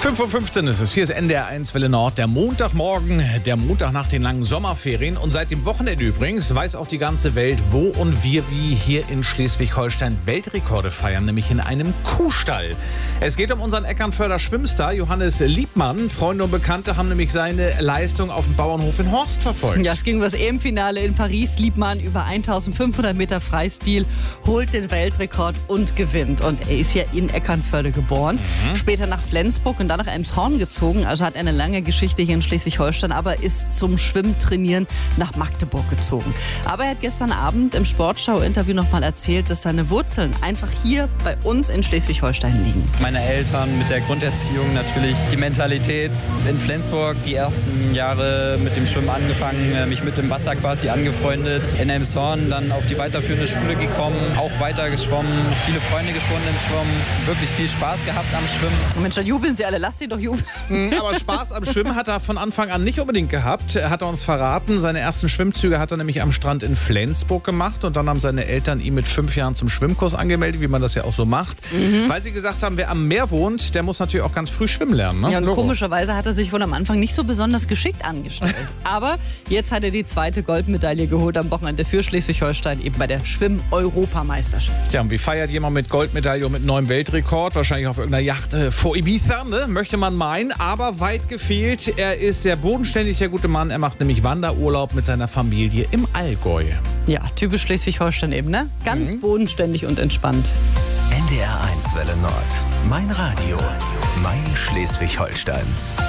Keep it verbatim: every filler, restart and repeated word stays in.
fünf Uhr fünfzehn ist es. Hier ist N D R eins Welle Nord. Der Montagmorgen, der Montag nach den langen Sommerferien. Und seit dem Wochenende übrigens weiß auch die ganze Welt, wo und wir wie hier in Schleswig-Holstein Weltrekorde feiern, nämlich in einem Kuhstall. Es geht um unseren Eckernförder Schwimmstar Johannes Liebmann. Freunde und Bekannte haben nämlich seine Leistung auf dem Bauernhof in Horst verfolgt. Ja, es ging um das E M-Finale in Paris. Liebmann über eintausendfünfhundert Meter Freistil holt den Weltrekord und gewinnt. Und er ist ja in Eckernförde geboren, mhm. später nach Flensburg und dann nach Elmshorn gezogen. Also hat eine lange Geschichte hier in Schleswig-Holstein, aber ist zum Schwimmtrainieren nach Magdeburg gezogen. Aber er hat gestern Abend im Sportschau-Interview noch mal erzählt, dass seine Wurzeln einfach hier bei uns in Schleswig-Holstein liegen. Meine Eltern mit der Grunderziehung, natürlich die Mentalität. In Flensburg die ersten Jahre mit dem Schwimmen angefangen, mich mit dem Wasser quasi angefreundet. In Elmshorn dann auf die weiterführende Schule gekommen, auch weiter geschwommen, viele Freunde gefunden im Schwimmen, wirklich viel Spaß gehabt am Schwimmen. Mensch, dann jubeln Sie alle, lasst Sie doch jubeln. Aber Spaß am Schwimmen hat er von Anfang an nicht unbedingt gehabt, hat er uns verraten. Seine ersten Schwimmzüge hat er nämlich am Strand in Flensburg gemacht und dann haben seine Eltern ihn mit fünf Jahren zum Schwimmkurs angemeldet, wie man das ja auch so macht. Mhm. Weil sie gesagt haben, wer am Meer wohnt, der muss natürlich auch ganz früh schwimmen lernen. Ne? Ja, und komischerweise hat er sich wohl am Anfang nicht so besonders geschickt angestellt. Aber jetzt hat er die zweite Goldmedaille geholt am Wochenende für Schleswig-Holstein, eben bei der Schwimm-Europameisterschaft. Ja, und wie feiert jemand mit Goldmedaille und mit neuem Weltrekord? Wahrscheinlich auf irgendeiner Yacht äh, vor Ibiza, ne? Möchte man meinen, aber weit gefehlt. Er ist sehr bodenständig, der gute Mann. Er macht nämlich Wanderurlaub mit seiner Familie im Allgäu. Ja, typisch Schleswig-Holstein eben, ne? Ganz mhm. bodenständig und entspannt. N D R eins Welle Nord. Mein Radio. Mein Schleswig-Holstein.